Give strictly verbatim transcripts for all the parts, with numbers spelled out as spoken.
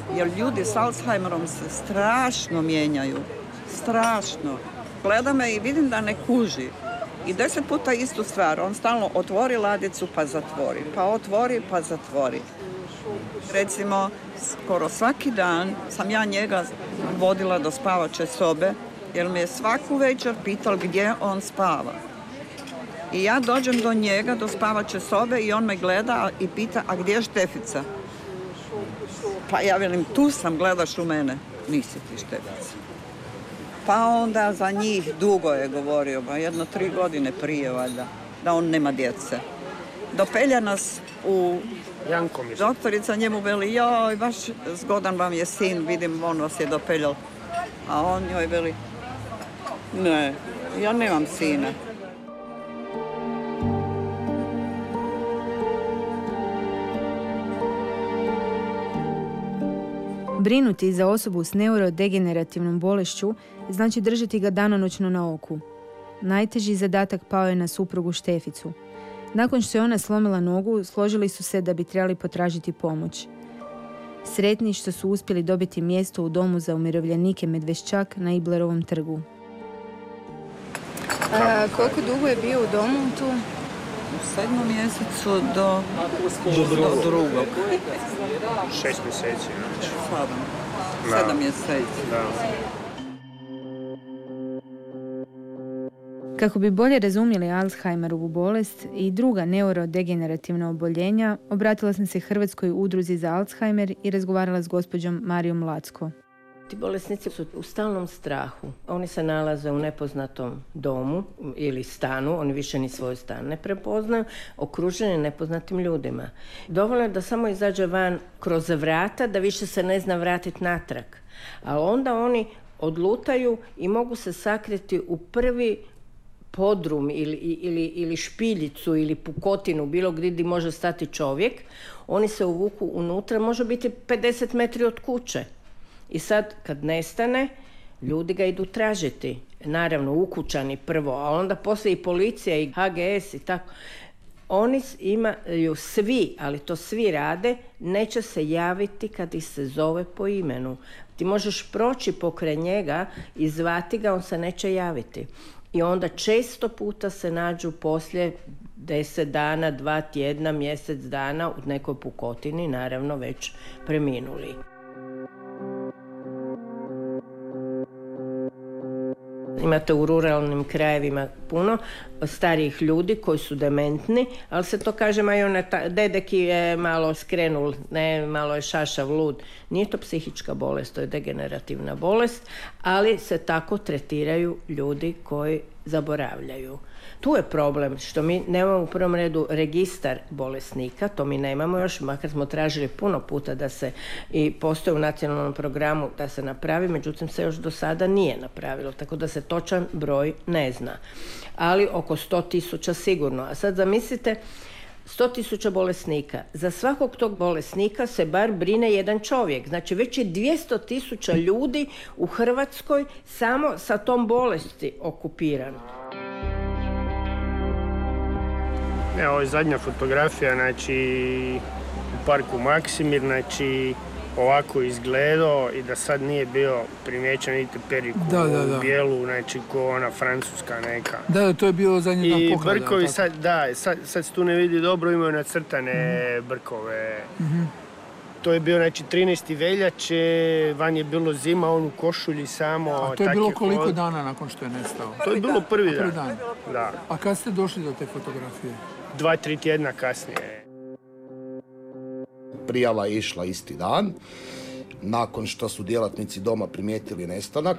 Jer ljudi s Alzheimerom se strašno mijenjaju. Strašno. Gleda me i vidim da ne kuži. I deset puta istu stvar. On stalno otvori ladicu pa zatvori. Pa otvori pa zatvori. Recimo, skoro svaki dan sam ja njega vodila do spavače sobe, jer me je svaku večer pital gdje on spava. I ja dođem do njega, do spavače sobe i on me gleda i pita, a gdje je Štefica? Pa ja velim, tu sam, gledaš u mene. Nisi ti Štefica. Pa onda za njih dugo je govorio, ba jedno tri godine prije valjda, da on nema djece. Dopelja nas u... Janko mi. Doktorica njemu veli, joj, baš zgodan vam je sin, vidim, on vas je dopeljal. A on joj veli, ne, ja nemam sina. Brinuti za osobu s neurodegenerativnom bolešću znači držati ga danonoćno na oku. Najteži zadatak pao je na suprugu Šteficu. Nakon što je ona slomila nogu, složili su se da bi trebali potražiti pomoć. Sretni što su uspjeli dobiti mjesto u domu za umirovljenike Medveščak na Iblerovom trgu. A koliko dugo je bio u domu tu? U sedmom mjesecu do, do, do drugog. Šest mjeseci. Sedam. Da. Sedam mjeseci. Da. Kako bi bolje razumjeli Alzheimerovu bolest i druga neurodegenerativna oboljenja, obratila sam se Hrvatskoj udruzi za Alzheimer i razgovarala s gospođom Marijom Lacko. Ti bolesnici su u stalnom strahu. Oni se nalaze u nepoznatom domu ili stanu, oni više ni svoj stan ne prepoznaju, okruženi nepoznatim ljudima. Dovoljno je da samo izađe van kroz vrata, da više se ne zna vratiti natrag. A onda oni odlutaju i mogu se sakriti u prvi podrum ili, ili, ili špiljicu ili pukotinu, bilo gdje može stati čovjek. Oni se uvuku unutra, može biti pedeset metri od kuće. I sad, kad nestane, ljudi ga idu tražiti. Naravno, ukućani prvo, a onda poslije i policija i H G S i tako. Oni imaju svi, ali to svi rade, neće se javiti kad ih se zove po imenu. Ti možeš proći pokraj njega i zvati ga, on se neće javiti. I onda često puta se nađu poslije deset dana, dva tjedna, mjesec dana u nekoj pukotini, naravno već preminuli. Imate u ruralnim krajevima puno starijih ljudi koji su dementni, ali se to kaže, ma i ona dedeki je malo skrenul, ne, malo je šašav, lud. Nije to psihička bolest, to je degenerativna bolest, ali se tako tretiraju ljudi koji zaboravljaju. Tu je problem što mi nemamo u prvom redu registar bolesnika, to mi nemamo još, makar smo tražili puno puta da se i postoji u nacionalnom programu da se napravi, međutim se još do sada nije napravilo, tako da se točan broj ne zna. Ali oko sto tisuća sigurno. A sad zamislite, sto tisuća bolesnika. Za svakog tog bolesnika se bar brine jedan čovjek. Znači već je dvjesto tisuća ljudi u Hrvatskoj samo sa tom bolesti okupirano. Ne, ovo je zadnja fotografija, znači u parku Maksimir, znači ovako izgledao i da sad nije bio primijećen, vidite periku da, da, da. bijelu, znači ko ona francuska neka. Da, to je bilo zadnji dan pohlada. I brkovi sad, da, sad, sad se tu ne vidi dobro, imaju nacrtane mm-hmm. brkove. Mm-hmm. To je bio, znači, trinaesti veljače, van je bilo zima, on u košulji samo. A to je bilo koliko hod... dana nakon što je nestao? To je bilo prvi dan. Prvi dan. Da. A kad ste došli do te fotografije? Dva, tri tjedna kasnije. Prijava je išla isti dan, nakon što su djelatnici doma primijetili nestanak.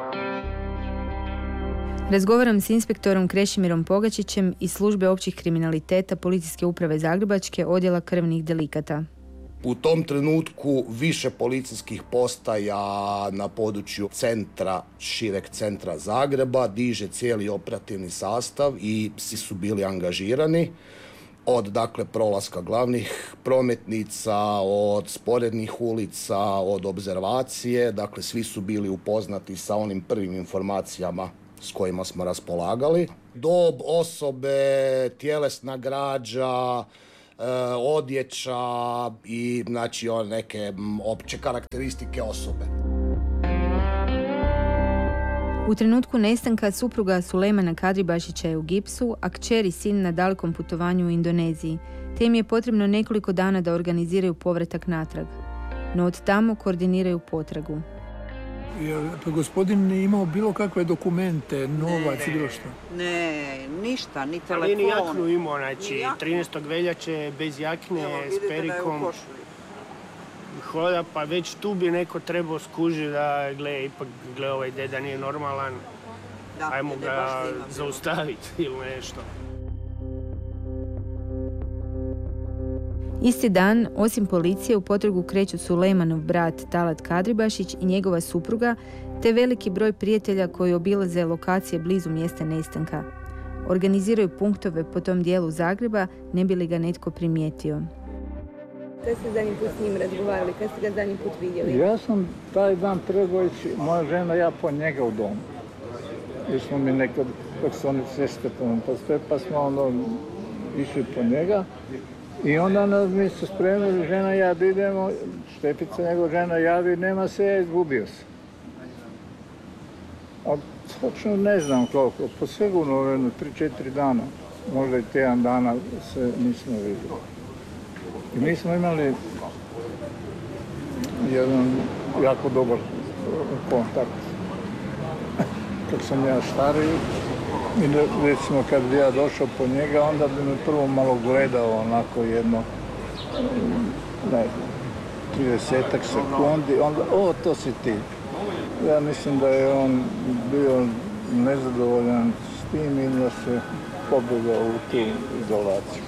Razgovaram s inspektorom Krešimirom Pogačićem iz službe općih kriminaliteta Policijske uprave Zagrebačke, odjela krvnih delikata. U tom trenutku više policijskih postaja na području centra, šireg centra Zagreba, diže cijeli operativni sastav i psi su bili angažirani. Od, dakle, prolaska glavnih prometnica, od sporednih ulica, od obzervacije. Dakle, svi su bili upoznati sa onim prvim informacijama s kojima smo raspolagali. Dob osobe, tjelesna građa, odjeća i znači on neke opće karakteristike osobe. U trenutku nestanka supruga Sulejmana Kadribašića je u gipsu, a kćer i sin na dalekom putovanju u Indoneziji, te im je potrebno nekoliko dana da organiziraju povratak natrag. No od tamo koordiniraju potragu. Je pa gospodin imao bilo kakve dokumente, novac i bilo što? Ne, ništa, ni telefon. Nije ni jaknu imao, znači trinaestog veljače bez jakne, s perikom. Hoda, pa već tu bi neko trebao skužiti da, gle, ipak, gle, ovaj deda nije normalan, Da, ajmo dede ga baš snima. zaustaviti ili nešto. Isti dan, osim policije, u potragu kreću Sulejmanov brat Talat Kadribašić i njegova supruga, te veliki broj prijatelja koji obilaze lokacije blizu mjesta nestanka. Organiziraju punktove po tom dijelu Zagreba, ne bi li ga netko primijetio. Kad ste zadnji put s njim razgovarali, kad ste ga zadnji put vidjeli? Ja sam taj dan trebao ići, moja žena i ja po njega u domu. I smo mi nekad, dok su oni ceste postoje, pa smo ono išli po njega. I onda nas mi se spremili, žena i ja da idemo, Štefica, njegova žena javi, nema se, ja izgubio se. A točno ne znam koliko, po sigurno jedno tri četiri dana, možda i tjedan dana se nismo vidjeli. I mi smo imali jedan jako dobar kontakt. Kad sam ja stariji, i recimo kad bi ja došao po njega, onda bi me prvo malo gledao onako jedno, ne znam, tridesetak sekundi, onda, o, to si ti. Ja mislim da je on bio nezadovoljan s tim i da se pobjegao u tu izolaciju.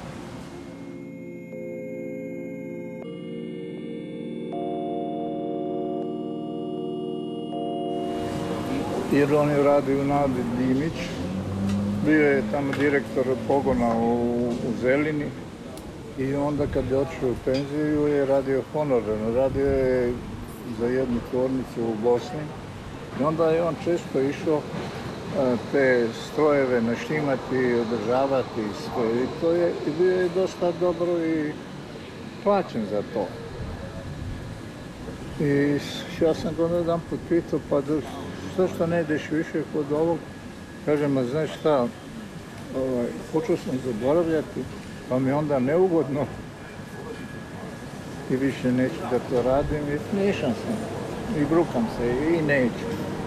Jer on je radio u Nadi Dimić, bio je tamo direktor pogona u, u Zelini i onda kad je otišao u penziju je radio honorarno, radio je za jednu tvornicu u Bosni i onda je on često išao te strojeve naštimati, održavati sve i to je, i bio je dosta dobro i plaćen za to. I ja sam ga jedan put pitao, pa zašto ne ideš više kod ovog? Kažem, a znaš šta, ovaj, počeo sam zaboravljati, pa mi onda neugodno i više neću da to radim i smiješam se i brukam se i neću.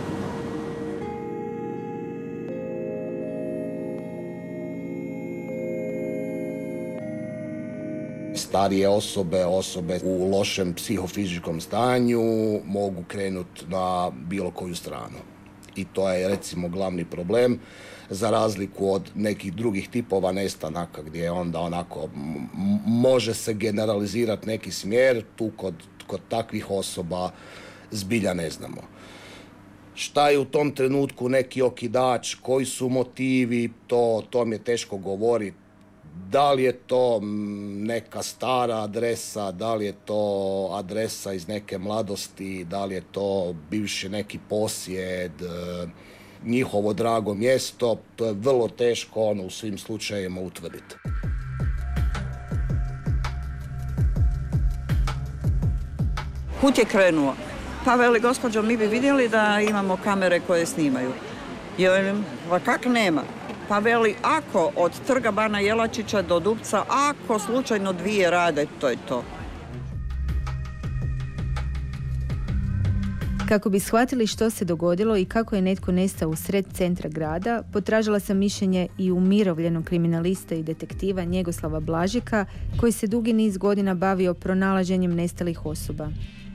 Starije osobe, osobe u lošem psihofizičkom stanju mogu krenuti na bilo koju stranu. I to je recimo glavni problem, za razliku od nekih drugih tipova nestanaka gdje onda onako m- može se generalizirati neki smjer, tu kod, kod takvih osoba zbilja ne znamo. Šta je u tom trenutku neki okidač, koji su motivi, to, to mi je teško govoriti. Da li je to neka stara adresa, da li je to adresa iz neke mladosti, da li je to bivši neki posjed, njihovo drago mjesto, to je vrlo teško ono u svim slučajevima utvrditi. Kud je krenuo? Pa veli, gospođo, mi bi vidjeli da imamo kamere koje snimaju. Jel, pa kak nema? Pa veli, ako od trga Bana Jelačića do Dupca, ako slučajno dvije rade, to je to. Kako bi shvatili što se dogodilo i kako je netko nestao u sred centra grada, potražila sam mišljenje i umirovljenog kriminalista i detektiva Njegoslava Blažika, koji se dugi niz godina bavio pronalaženjem nestalih osoba.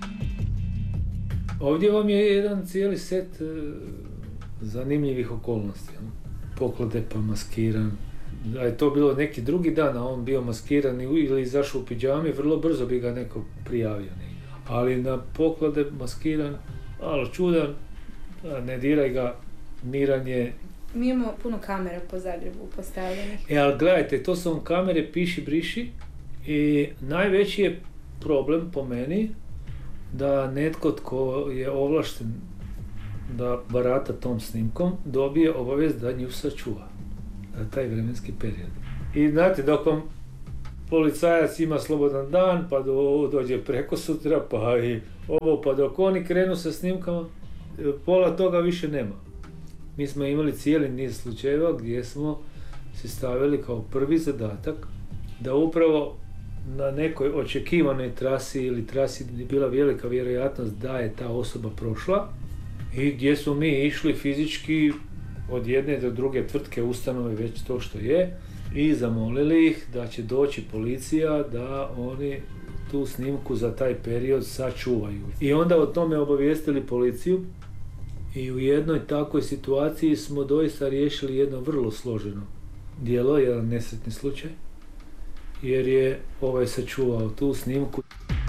Ovdje vam je jedan cijeli set e, zanimljivih okolnosti. Poklade pa maskiran. Da je to bilo neki drugi dan, a on bio maskiran ili izašao u pidžami, vrlo brzo bi ga neko prijavio. Ali na poklade maskiran, malo čudan, ne diraj ga, miran je. Mi imamo puno kamera po Zagrebu postavljenih. E, ali gledajte, to su on kamere piši, briši i najveći je problem po meni da netko tko je ovlašten da barata tom snimkom dobije obavijest da nju sačuva, da taj vremenski period. I znate, dok vam policajac ima slobodan dan, pa do, dođe preko sutra, pa i ovo, pa dok oni krenu sa snimkama, pola toga više nema. Mi smo imali cijeli niz slučajeva gdje smo se stavili kao prvi zadatak da upravo na nekoj očekivanoj trasi ili trasi gdje je bila velika vjerojatnost da je ta osoba prošla i gdje smo mi išli fizički od jedne do druge tvrtke, ustanove, već to što je, i zamolili ih da će doći policija da oni tu snimku za taj period sačuvaju. I onda o tome obavijestili policiju i u jednoj takvoj situaciji smo doista riješili jedno vrlo složeno djelo, jedan nesretni slučaj, jer je ovaj sačuvao tu snimku.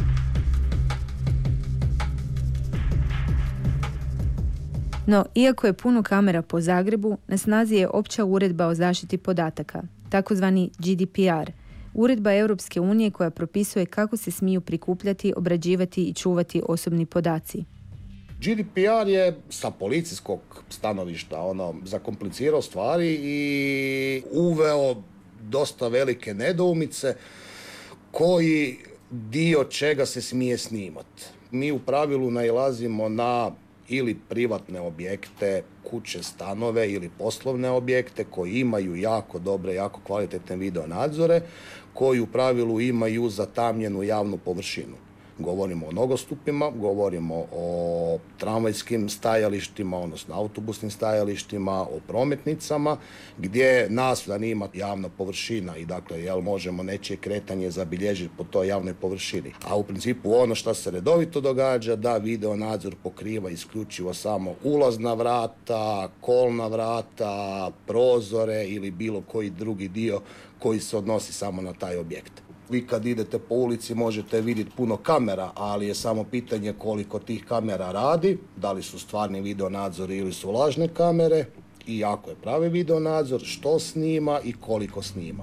No, iako je puno kamera po Zagrebu, na snazi je opća uredba o zaštiti podataka, takozvani G D P R, uredba Europske unije koja propisuje kako se smiju prikupljati, obrađivati i čuvati osobni podaci. G D P R je sa policijskog stanovišta ono, zakomplicirao stvari i uveo dosta velike nedoumice koji dio čega se smije snimati. Mi u pravilu nailazimo na ili privatne objekte, kuće, stanove ili poslovne objekte koji imaju jako dobre, jako kvalitetne video nadzore, koji u pravilu imaju zatamnjenu javnu površinu. Govorimo o nogostupima, govorimo o tramvajskim stajalištima, odnosno autobusnim stajalištima, o prometnicama, gdje nas zanima javna površina i dakle, jel možemo nečije kretanje zabilježiti po toj javnoj površini. A u principu ono što se redovito događa, da video nadzor pokriva isključivo samo ulazna vrata, kolna vrata, prozore ili bilo koji drugi dio koji se odnosi samo na taj objekt. Vi kad idete po ulici možete vidjeti puno kamera, ali je samo pitanje koliko tih kamera radi, da li su stvarni video nadzori ili su lažne kamere i ako je pravi video nadzor, što snima i koliko snima.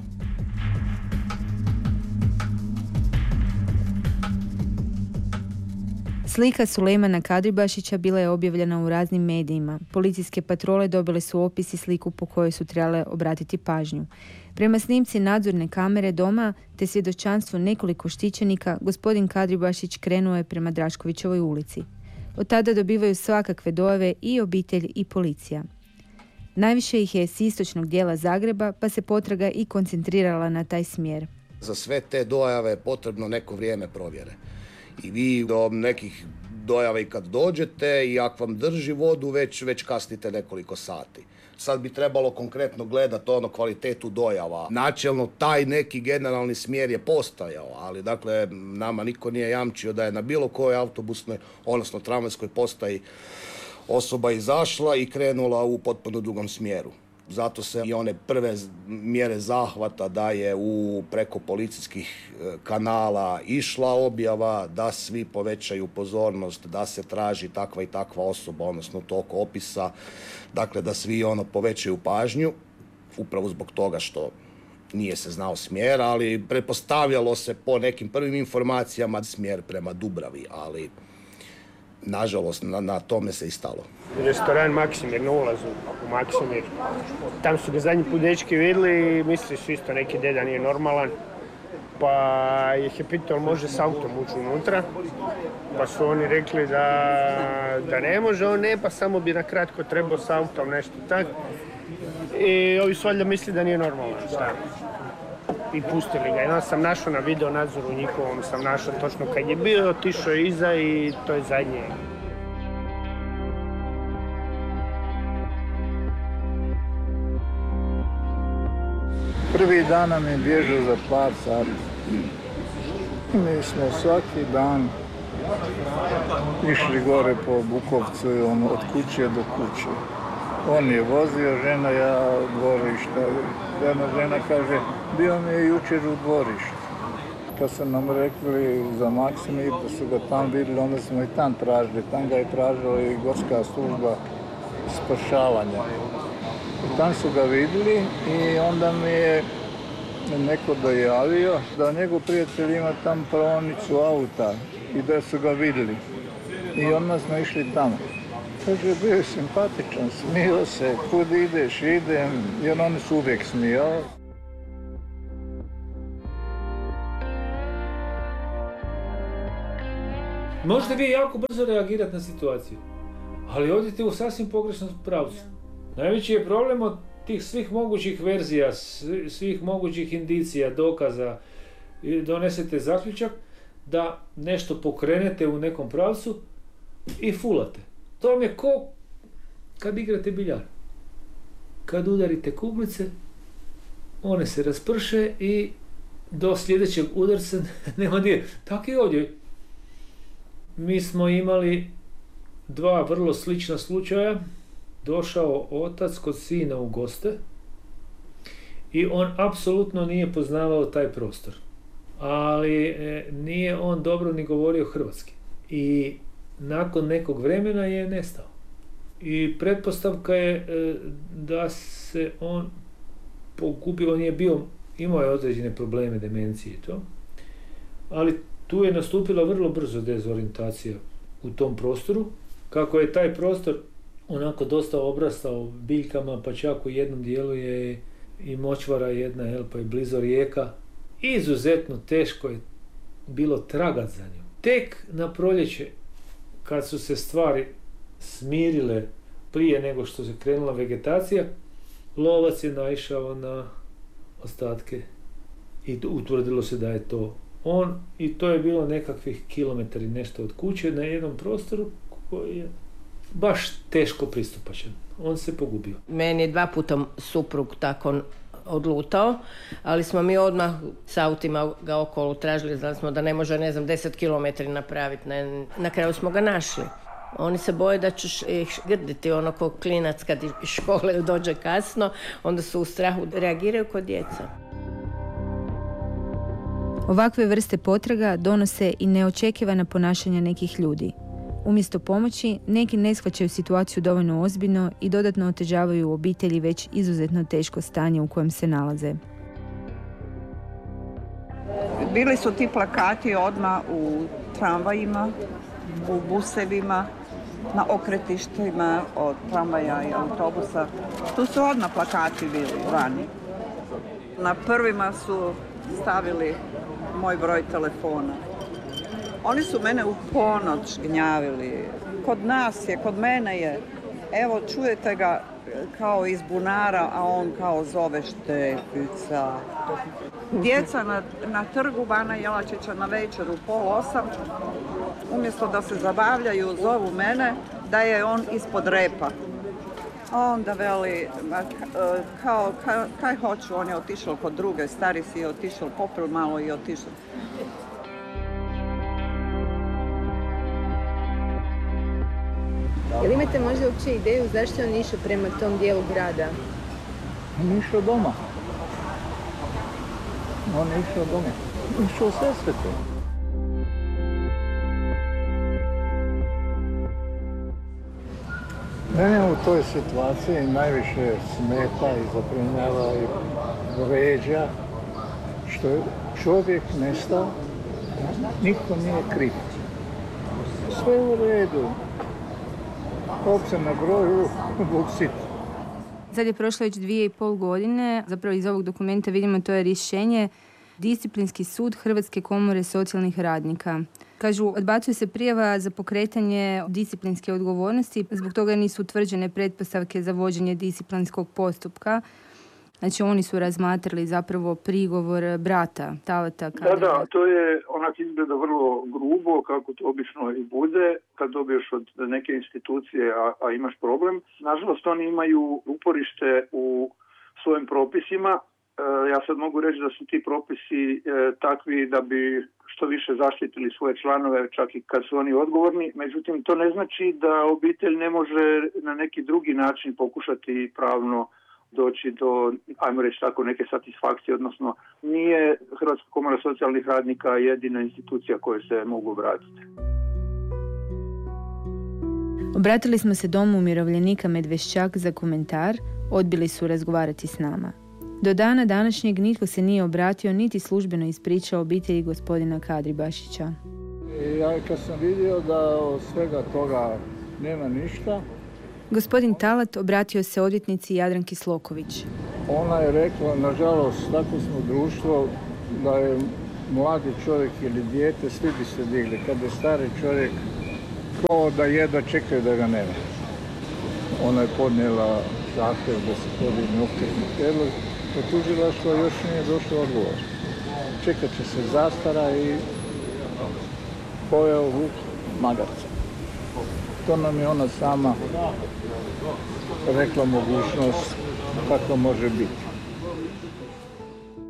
Slika Sulejmana Kadribašića bila je objavljena u raznim medijima. Policijske patrole dobile su opis i sliku po kojoj su trebale obratiti pažnju. Prema snimci nadzorne kamere doma te svjedočanstvu nekoliko štićenika, gospodin Kadribašić krenuo je prema Draškovićevoj ulici. Od tada dobivaju svakakve dojave i obitelj i policija. Najviše ih je s istočnog dijela Zagreba, pa se potraga i koncentrirala na taj smjer. Za sve te dojave je potrebno neko vrijeme provjere. I vi do nekih dojava i kad dođete i ako vam drži vodu, već, već kasnite nekoliko sati. Sad bi trebalo konkretno gledati ono kvalitetu dojava. Načelno taj neki generalni smjer je postojao, ali dakle nama niko nije jamčio da je na bilo kojoj autobusnoj, odnosno tramvajskoj postaji osoba izašla i krenula u potpuno drugom smjeru. Zato se i one prve mjere zahvata da je u preko policijskih kanala išla objava, da svi povećaju pozornost, da se traži takva i takva osoba, odnosno tog opisa, dakle da svi ono povećaju pažnju, upravo zbog toga što nije se znao smjer, ali pretpostavljalo se po nekim prvim informacijama smjer prema Dubravi, ali nažalost na, na tome se i stalo. Restoran Maksimir na ulazu u Maksimir. Tam su ga zadnji put dečki vidjeli i mislili su isto neki deda nije normalan. Pa ih je pitao može s autom ući unutra. Pa su oni rekli da, da ne može, on ne, pa samo bi na kratko trebao s autom nešto tako. I ovi su valjda misli da nije normalan. Šta? I pustili ga. Jedan sam našao na video nadzoru njihovom, sam našao točno kad je bio, otišao je iza i to je zadnje. Prvi dan nam je bježao za par sati. Mi smo svaki dan išli gore po Bukovcu i on od kuće do kuće. On je vozio, žena ja u dvorišta. Jedna žena kaže, bio mi je jučer u dvorištu. Kad su nam rekli za Maksimir da su ga tam vidjeli, onda smo i tam tražili. Tam ga je tražila i gorska služba spašavanja. I tam su ga vidjeli i onda mi je neko dojavio da njegov prijatelj ima tam praonicu auta i da su ga vidjeli. I onda smo išli tamo. Kaže, bio je simpatičan, smio se, kud ideš, idem, jer oni su uvijek smijali. Možete vi jako brzo reagirati na situaciju, ali odite u sasvim pogrešnom pravcu. Najveći je problem od tih svih mogućih verzija, svih mogućih indicija, dokaza, i donesete zaključak da nešto pokrenete u nekom pravcu i fulate. To vam je ko kad igrate biljar. Kad udarite kuglice, one se rasprše i do sljedećeg udarca nema gdje. Tako i ovdje. Mi smo imali dva vrlo slična slučaja. Došao otac kod sina u goste i on apsolutno nije poznavao taj prostor. Ali e, nije on dobro ni govorio hrvatski. I nakon nekog vremena je nestao. I pretpostavka je e, da se on pogubio, on je bio, imao je određene probleme, demencije i to, ali tu je nastupila vrlo brzo dezorijentacija u tom prostoru. Kako je taj prostor onako dosta obrastao biljkama, pa čak u jednom dijelu je i močvara jedna, jel, pa je blizu rijeka. Izuzetno teško je bilo tragat za njom. Tek na proljeće, kad su se stvari smirile prije nego što se krenula vegetacija, lovac je naišao na ostatke i utvrdilo se da je to on, i to je bilo nekakvih kilometri nešto od kuće na jednom prostoru koji je baš teško pristupačan. On se pogubio. Meni je dva puta suprug tako odlutao, ali smo mi odmah s autima ga okolo tražili, znali smo da ne može, ne znam, deset kilometri napraviti. Na, na kraju smo ga našli. Oni se boje da ćeš ih grditi, ono ko klinac kad iz škole dođe kasno, onda su u strahu, reagiraju kod djeca. Ovakve vrste potraga donose i neočekivana ponašanja nekih ljudi. Umjesto pomoći, neki ne shvaćaju situaciju dovoljno ozbiljno i dodatno otežavaju u obitelji već izuzetno teško stanje u kojem se nalaze. Bili su ti plakati odmah u tramvajima, u busevima, na okretištima od tramvaja i autobusa. Tu su odmah plakati bili vani. Na prvima su stavili moj broj telefona. Oni su mene u ponoć gnjavili. Kod nas je, kod mene je. Evo, čujete ga kao iz bunara, a on kao zove Štefica. Djeca na, na trgu Bana Jelačića na večer u pol osam, umjesto da se zabavljaju, zovu mene da je on ispod repa. Onda veli, kao, ka, kaj hoću, on je otišao kod druge, stari si je otišao, popil malo i otišao. Jel imate možda uopće ideju zašto on išao prema tom dijelu grada? On je išao doma. On je išao doma. Išao sve sve to. Mene u toj situaciji najviše smeta i zabrinjava i vređa što je čovjek nestao, niko nije kriv. Sve je u redu. Ovce na broju, Bog sit. Sad je prošlo već dvije i pol godine. Zapravo iz ovog dokumenta vidimo to je rješenje Disciplinski sud Hrvatske komore socijalnih radnika. Kažu, odbacuje se prijava za pokretanje disciplinske odgovornosti, zbog toga nisu utvrđene pretpostavke za vođenje disciplinskog postupka. Znači oni su razmatrali zapravo prigovor brata Talata. Da, da, to je onak izgleda vrlo grubo, kako to obično i bude, kad dobiješ od neke institucije, a, a imaš problem. Nažalost, oni imaju uporište u svojim propisima. E, ja sad mogu reći da su ti propisi e, takvi da bi što više zaštitili svoje članove, čak i kad su oni odgovorni. Međutim, to ne znači da obitelj ne može na neki drugi način pokušati pravno doći do, ajmo reći tako, neke satisfakcije, odnosno nije Hrvatska komora socijalnih radnika jedina institucija kojoj se mogu obratiti. Obratili smo se Domu umirovljenika Medveščak za komentar, odbili su razgovarati s nama. Do dana današnjeg nitko se nije obratio niti službeno ispričao obitelji gospodina Kadribašića. Ja kad sam vidio da od svega toga nema ništa, gospodin Talat obratio se odvjetnici Jadranki Sloković. Ona je rekla, nažalost, tako smo društvo, da je mladi čovjek ili dijete, svi bi se digli. Kad je stari čovjek, kao da jedva čekaju da ga nema. Ona je podnijela zahtjev da se podigne optužni prijedlog, do tužilaštva još nije došao odgovor. Čekat će se zastara i pojeo vuk magarca. To nam je ona sama rekla mogućnost kako može biti.